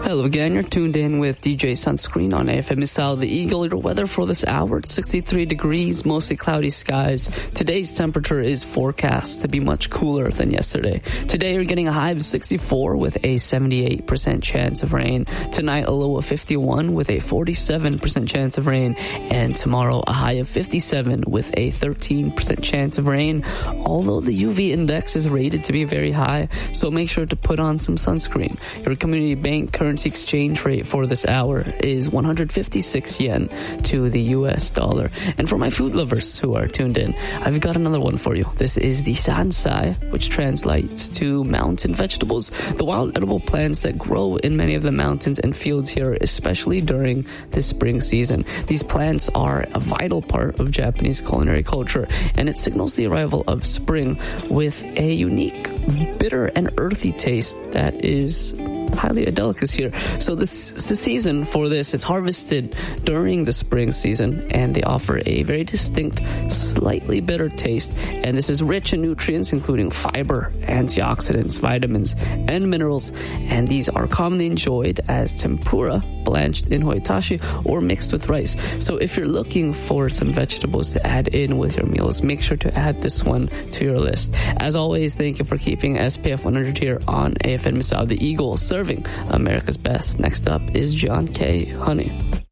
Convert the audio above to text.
Hello again, you're tuned in with DJ Sunscreen on AFM Misal The Eagle. Your weather for this hour, it's 63 degrees, mostly cloudy skies. Today's temperature is forecast to be much cooler than yesterday. Today you're getting a high of 64 with a 78% chance of rain. Tonight a low of 51 with a 47% chance of rain. And tomorrow a high of 57 with a 13% chance of rain. Although the UV index is rated to be very high, so make sure to put on some sunscreen. Your community bank currency exchange rate for this hour is 156 yen to the US dollar. And for my food lovers who are tuned in, I've got another one for you. This is the sansai, which translates to mountain vegetables, the wild edible plants that grow in many of the mountains and fields here, especially during the spring season. These plants are a vital part of Japanese culinary culture, and it signals the arrival of spring with a unique bitter and earthy taste that is highly a delicacy here. So the season for this, it's harvested during the spring season, and they offer a very distinct, slightly bitter taste. And this is rich in nutrients, including fiber, antioxidants, vitamins, and minerals. And these are commonly enjoyed as tempura, blanched in hoitashi, or mixed with rice. So if you're looking for some vegetables to add in with your meals, make sure to add this one to your list. As always, thank you for keeping SPF 100 here on AFN Misal The Eagle, serving America's best. Next up is John K. Honey.